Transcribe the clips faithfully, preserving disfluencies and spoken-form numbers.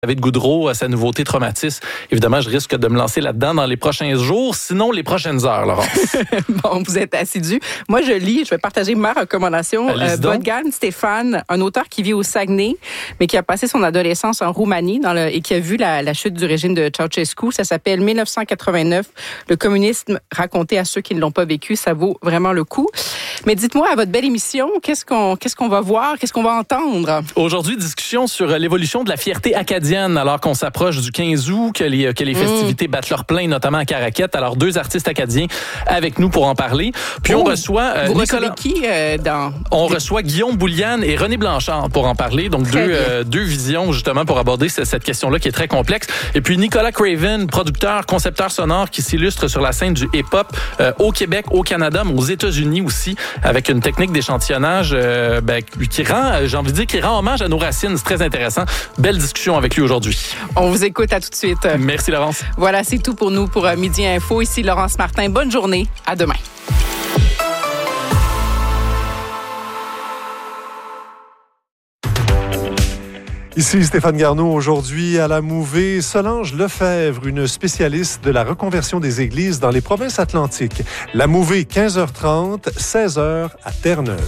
David Goudreau, sa nouveauté Traumatisme. Évidemment, je risque de me lancer là-dedans dans les prochains jours, sinon les prochaines heures, Laurence. Bon, vous êtes assidus. Moi, je lis, je vais partager ma recommandation. Euh, Bogdan Stéphane, un auteur qui vit au Saguenay, mais qui a passé son adolescence en Roumanie dans le, et qui a vu la, la chute du régime de Ceausescu. Ça s'appelle dix-neuf cent quatre-vingt-neuf, le communisme raconté à ceux qui ne l'ont pas vécu. Ça vaut vraiment le coup. Mais dites-moi, à votre belle émission, qu'est-ce qu'on, qu'est-ce qu'on va voir, qu'est-ce qu'on va entendre? Aujourd'hui, discussion sur l'évolution de la fierté acadienne alors qu'on s'approche du quinze août, que les, que les festivités mmh. battent leur plein, notamment à Caraquette. Alors, deux artistes acadiens avec nous pour en parler. Puis oh, on reçoit... Euh, vous Nicolas... recevez qui euh, dans... On reçoit Guillaume Bouliane et René Blanchard pour en parler. Donc, deux, euh, deux visions, justement, pour aborder cette, cette question-là qui est très complexe. Et puis, Nicolas Craven, producteur, concepteur sonore qui s'illustre sur la scène du hip-hop euh, au Québec, au Canada, mais aux États-Unis aussi, avec une technique d'échantillonnage euh, ben, qui rend, j'ai envie de dire, qui rend hommage à nos racines. C'est très intéressant. Belle discussion avec lui aujourd'hui. On vous écoute, à tout de suite. Merci Laurence. Voilà, c'est tout pour nous pour Midi Info. Ici Laurence Martin. Bonne journée. À demain. Ici Stéphane Garneau. Aujourd'hui à la Mouvée, Solange Lefebvre, une spécialiste de la reconversion des églises dans les provinces atlantiques. La Mouvée, quinze heures trente, seize heures à Terre-Neuve.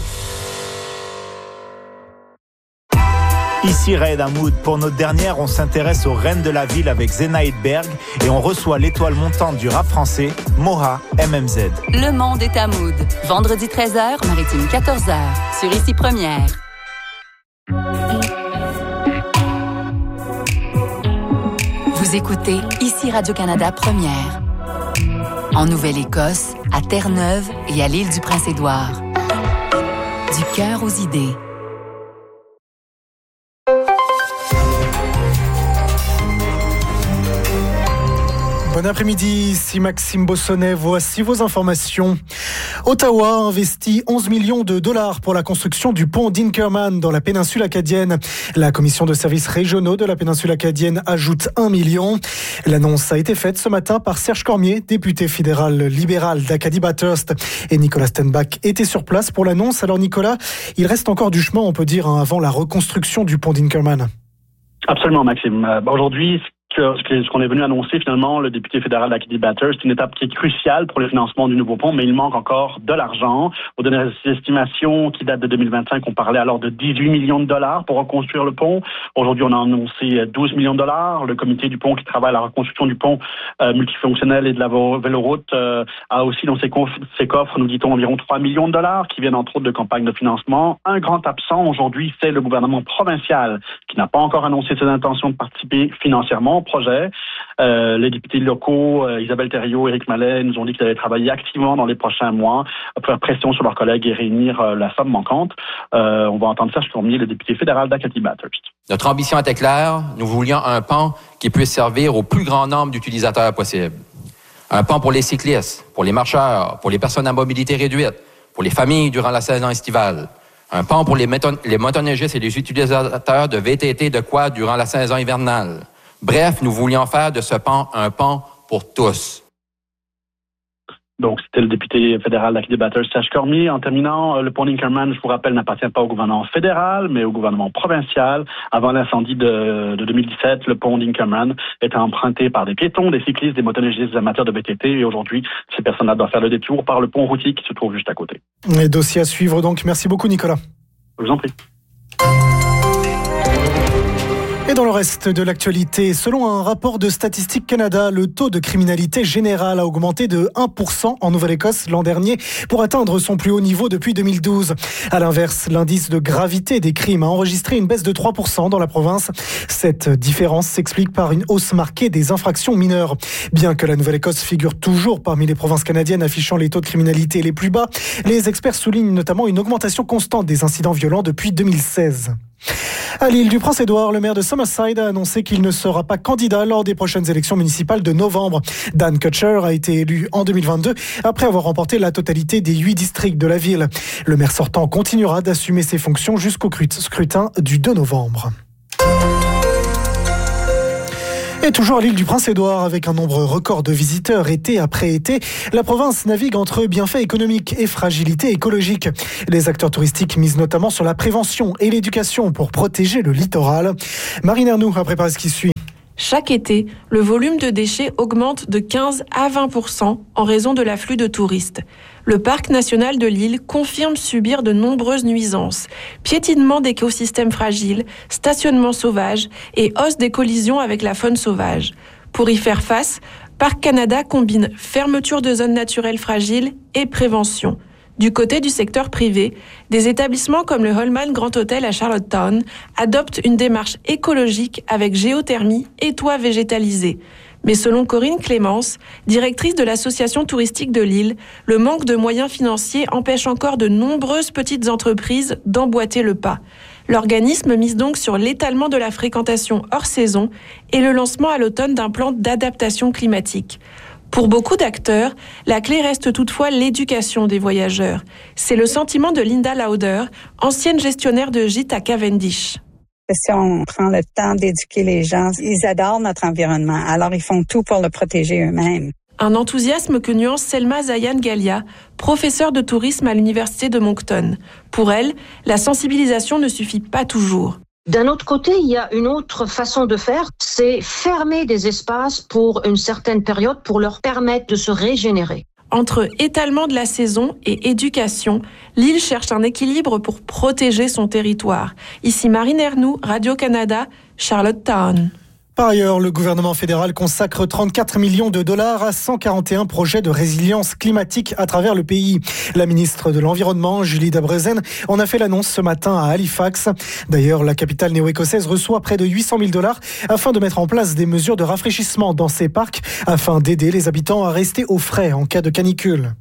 Ici Raed Hamoud. Pour notre dernière, on s'intéresse aux reines de la ville avec Zenaïd Berg et on reçoit l'étoile montante du rap français, Moha M M Z. Le monde est Hamoud. Vendredi treize heures, Maritime quatorze heures. Sur Ici Première. Vous écoutez Ici Radio-Canada Première. En Nouvelle-Écosse, à Terre-Neuve et à l'île du Prince-Édouard. Du cœur aux idées. Bon après-midi, ici Maxime Bossonnet, voici vos informations. Ottawa investit onze millions de dollars pour la construction du pont d'Inkerman dans la péninsule acadienne. La commission de services régionaux de la péninsule acadienne ajoute un million. L'annonce a été faite ce matin par Serge Cormier, député fédéral libéral d'Acadie-Bathurst. Et Nicolas Stenbach était sur place pour l'annonce. Alors Nicolas, il reste encore du chemin, on peut dire, hein, avant la reconstruction du pont d'Inkerman. Absolument, Maxime. Euh, aujourd'hui, ce qu'on est venu annoncer, finalement, le député fédéral d'Acadie-Bathurst, c'est une étape qui est cruciale pour le financement du nouveau pont, mais il manque encore de l'argent. Aux dernières estimations qui datent de deux mille vingt-cinq, on parlait alors de dix-huit millions de dollars pour reconstruire le pont. Aujourd'hui, on a annoncé douze millions de dollars. Le comité du pont qui travaille à la reconstruction du pont euh, multifonctionnel et de la véloroute euh, a aussi dans ses, conf- ses coffres, nous dit-on, environ trois millions de dollars qui viennent entre autres de campagnes de financement. Un grand absent aujourd'hui, c'est le gouvernement provincial qui n'a pas encore annoncé ses intentions de participer financièrement projet. Euh, les députés locaux, euh, Isabelle Thériault, Éric Mallet, nous ont dit qu'ils allaient travailler activement dans les prochains mois pour faire pression sur leurs collègues et réunir euh, la somme manquante. Euh, on va entendre Serge Cormier, le député fédéral d'Acadie-Bathurst. Notre ambition était claire. Nous voulions un pont qui puisse servir au plus grand nombre d'utilisateurs possible. Un pont pour les cyclistes, pour les marcheurs, pour les personnes à mobilité réduite, pour les familles durant la saison estivale. Un pont pour les, méton- les motoneigistes et les utilisateurs de V T T de quad durant la saison hivernale. Bref, nous voulions faire de ce pont un pont pour tous. Donc, c'était le député fédéral d'Acadie-Bathurst, Serge Cormier. En terminant, le pont d'Inkerman, je vous rappelle, n'appartient pas au gouvernement fédéral, mais au gouvernement provincial. Avant l'incendie de, de deux mille dix-sept, le pont d'Inkerman était emprunté par des piétons, des cyclistes, des motoneigistes, des amateurs de V T T. Et aujourd'hui, ces personnes-là doivent faire le détour par le pont routier qui se trouve juste à côté. Les dossiers à suivre donc. Merci beaucoup, Nicolas. Je vous en prie. Et dans le reste de l'actualité, selon un rapport de Statistique Canada, le taux de criminalité générale a augmenté de un pour cent en Nouvelle-Écosse l'an dernier pour atteindre son plus haut niveau depuis deux mille douze. À l'inverse, l'indice de gravité des crimes a enregistré une baisse de trois pour cent dans la province. Cette différence s'explique par une hausse marquée des infractions mineures. Bien que la Nouvelle-Écosse figure toujours parmi les provinces canadiennes affichant les taux de criminalité les plus bas, les experts soulignent notamment une augmentation constante des incidents violents depuis deux mille seize. À l'île du Prince-Édouard, le maire de Summerside a annoncé qu'il ne sera pas candidat lors des prochaines élections municipales de novembre. Dan Kutcher a été élu en deux mille vingt-deux après avoir remporté la totalité des huit districts de la ville. Le maire sortant continuera d'assumer ses fonctions jusqu'au scrutin du deux novembre. Et toujours à l'île du Prince-Édouard, avec un nombre record de visiteurs été après été, la province navigue entre bienfaits économiques et fragilité écologique. Les acteurs touristiques misent notamment sur la prévention et l'éducation pour protéger le littoral. Marine Ernoux a préparé ce qui suit. Chaque été, le volume de déchets augmente de quinze à vingt pour cent en raison de l'afflux de touristes. Le parc national de l'île confirme subir de nombreuses nuisances, piétinement d'écosystèmes fragiles, stationnement sauvage et hausse des collisions avec la faune sauvage. Pour y faire face, Parc Canada combine fermeture de zones naturelles fragiles et prévention. Du côté du secteur privé, des établissements comme le Holman Grand Hôtel à Charlottetown adoptent une démarche écologique avec géothermie et toits végétalisés. Mais selon Corinne Clémence, directrice de l'association touristique de l'île, le manque de moyens financiers empêche encore de nombreuses petites entreprises d'emboîter le pas. L'organisme mise donc sur l'étalement de la fréquentation hors saison et le lancement à l'automne d'un plan d'adaptation climatique. Pour beaucoup d'acteurs, la clé reste toutefois l'éducation des voyageurs. C'est le sentiment de Linda Lauder, ancienne gestionnaire de gîte à Cavendish. Si on prend le temps d'éduquer les gens, ils adorent notre environnement, alors ils font tout pour le protéger eux-mêmes. Un enthousiasme que nuance Selma Zayan Galia, professeure de tourisme à l'université de Moncton. Pour elle, la sensibilisation ne suffit pas toujours. D'un autre côté, il y a une autre façon de faire, c'est fermer des espaces pour une certaine période pour leur permettre de se régénérer. Entre étalement de la saison et éducation, l'île cherche un équilibre pour protéger son territoire. Ici Marine Ernoux, Radio-Canada, Charlottetown. Par ailleurs, le gouvernement fédéral consacre trente-quatre millions de dollars à cent quarante et un projets de résilience climatique à travers le pays. La ministre de l'Environnement, Julie Dabrezen, en a fait l'annonce ce matin à Halifax. D'ailleurs, la capitale néo-écossaise reçoit près de huit cent mille dollars afin de mettre en place des mesures de rafraîchissement dans ses parcs afin d'aider les habitants à rester au frais en cas de canicule.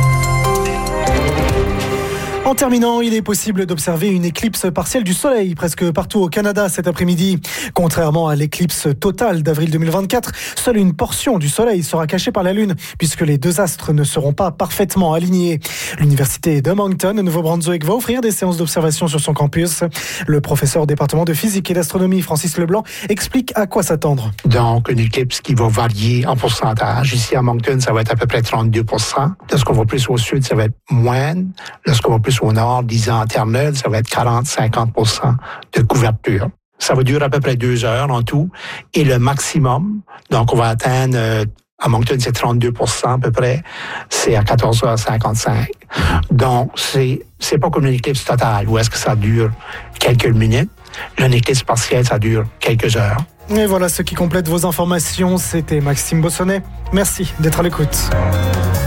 En terminant, il est possible d'observer une éclipse partielle du soleil presque partout au Canada cet après-midi. Contrairement à l'éclipse totale d'avril deux mille vingt-quatre, seule une portion du soleil sera cachée par la lune puisque les deux astres ne seront pas parfaitement alignés. L'université de Moncton, au Nouveau-Brunswick, va offrir des séances d'observation sur son campus. Le professeur au département de physique et d'astronomie, Francis Leblanc, explique à quoi s'attendre. Donc, une éclipse qui va varier en pourcentage. Ici à Moncton, ça va être à peu près trente-deux pour cent. Lorsqu'on va plus au sud, ça va être moins. Lorsqu'on va plus au nord, disons en Terre-Neuve, ça va être quarante à cinquante pour cent de couverture. Ça va durer à peu près deux heures en tout. Et le maximum, donc on va atteindre, euh, à Moncton, c'est trente-deux pour cent à peu près, c'est à quatorze heures cinquante-cinq. Donc, c'est, c'est pas comme une éclipse totale, où est-ce que ça dure quelques minutes. Une éclipse partielle, ça dure quelques heures. Et voilà ce qui complète vos informations. C'était Maxime Bossonnet. Merci d'être à l'écoute.